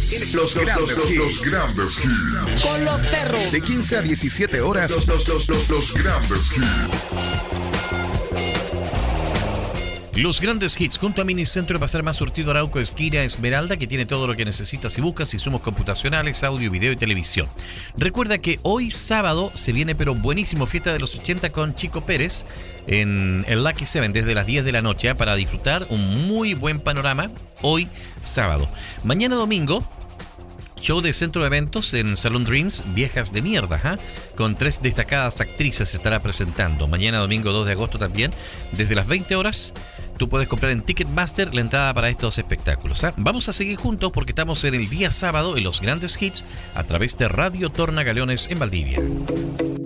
Los grandes hits. Con los perros. De 15 a 17 horas. Los grandes hits. Los grandes hits, junto a Minicentro de Pasar Más Surtido Arauco, esquina Esmeralda, que tiene todo lo que necesitas y buscas, insumos computacionales, audio, video y televisión. Recuerda que hoy sábado se viene, pero buenísimo, fiesta de los 80 con Chico Pérez en el Lucky Seven desde las 10 de la noche, para disfrutar un muy buen panorama hoy sábado. Mañana domingo, show de Centro de Eventos en Salon Dreams, Viejas de Mierda, con 3 destacadas actrices se estará presentando. Mañana domingo 2 de agosto también, desde las 20 horas, tú puedes comprar en Ticketmaster la entrada para estos espectáculos. Vamos a seguir juntos porque estamos en el día sábado en los grandes hits a través de Radio Tornagaleones en Valdivia.